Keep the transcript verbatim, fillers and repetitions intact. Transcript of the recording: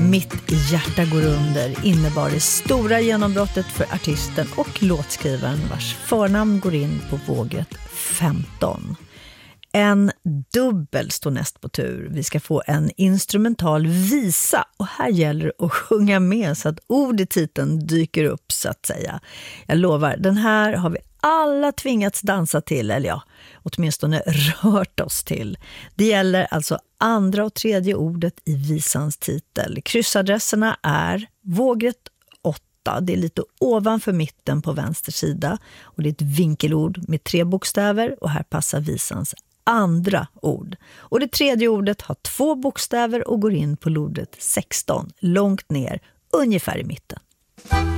Mitt hjärta går under innebar det stora genombrottet för artisten och låtskrivaren vars förnamn går in på vågrätt femton. En dubbel står näst på tur. Vi ska få en instrumental visa och här gäller det att sjunga med så att ord i titeln dyker upp så att säga. Jag lovar, den här har vi alla tvingats dansa till, eller ja, åtminstone rört oss till. Det gäller alltså andra och tredje ordet i visans titel. Kryssadresserna är vågrätt åtta, det är lite ovanför mitten på vänster sida och det är ett vinkelord med tre bokstäver och här passar visans andra ord. Och det tredje ordet har två bokstäver och går in på lodret sexton, långt ner, ungefär i mitten.